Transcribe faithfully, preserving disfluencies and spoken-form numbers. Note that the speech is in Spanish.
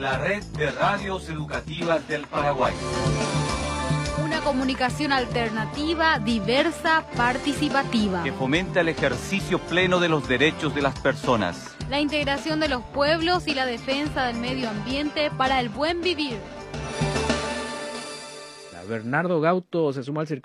la red de radios educativas del Paraguay. Una comunicación alternativa, diversa, participativa. Que fomenta el ejercicio pleno de los derechos de las personas. La integración de los pueblos y la defensa del medio ambiente para el buen vivir. Bernardo Gauto se suma al circuito.